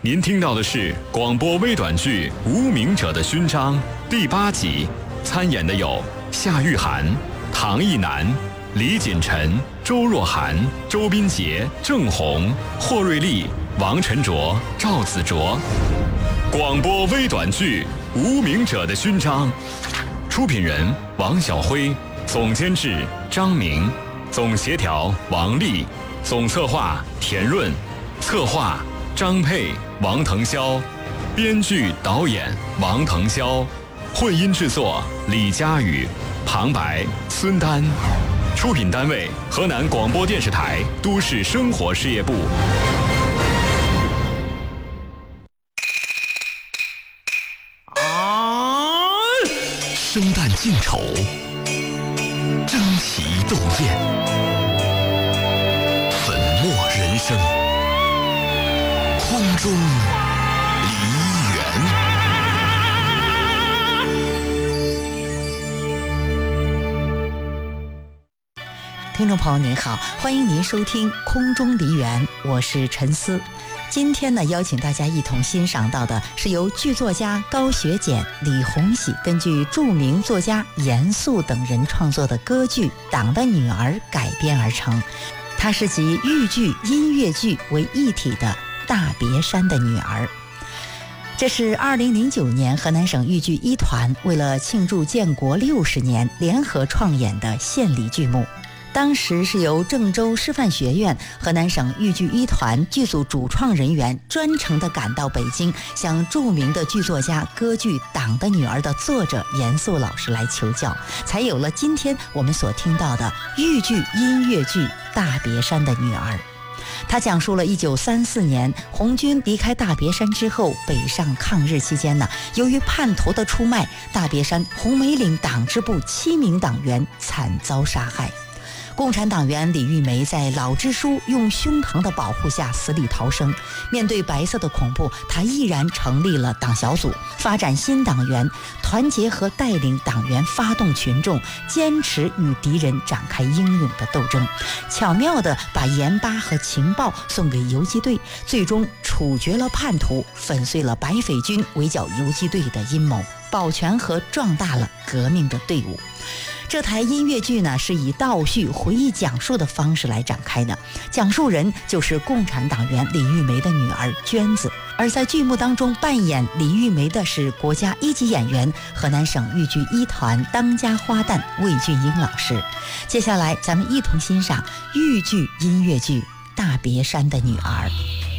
您听到的是广播微短剧《无名者的勋章》第8集，参演的有夏玉涵、唐艺南、李锦晨、周若涵、周斌杰、郑红、霍瑞丽、王晨卓、赵子卓。广播微短剧《无名者的勋章》，出品人王晓辉，总监制张明，总协调王丽，总策划田润，策划张佩、王腾霄，编剧导演王腾霄，混音制作李佳宇，旁白孙丹，出品单位河南广播电视台都市生活事业部。生旦净丑，争奇斗艳，粉墨人生，空中梨园。 听众朋友您好，欢迎您收听空中梨园，我是陈思。今天呢，邀请大家一同欣赏到的是由剧作家高学简、李洪喜根据著名作家严肃等人创作的歌剧《党的女儿》改编而成。它是集豫剧、音乐剧为一体的《大别山的女儿》。这是2009年河南省豫剧一团为了庆祝建国60年联合创演的献礼剧目。当时是由郑州师范学院、河南省豫剧一团剧组主创人员专程的赶到北京，向著名的剧作家歌剧《党的女儿》的作者严肃老师来求教，才有了今天我们所听到的豫剧音乐剧《大别山的女儿》。他讲述了1934年红军离开大别山之后，北上抗日期间呢，由于叛徒的出卖，大别山红梅岭党支部7名党员惨遭杀害。共产党员李玉梅在老支书用胸膛的保护下死里逃生，面对白色的恐怖，他毅然成立了党小组，发展新党员，团结和带领党员发动群众，坚持与敌人展开英勇的斗争，巧妙地把盐巴和情报送给游击队，最终处决了叛徒，粉碎了白匪军围剿游击队的阴谋，保全和壮大了革命的队伍。这台音乐剧呢，是以倒叙、回忆讲述的方式来展开的，讲述人就是共产党员李玉梅的女儿娟子，而在剧目当中扮演李玉梅的是国家1级演员、河南省豫剧一团当家花旦魏俊英老师。接下来咱们一同欣赏豫剧音乐剧《大别山的女儿》。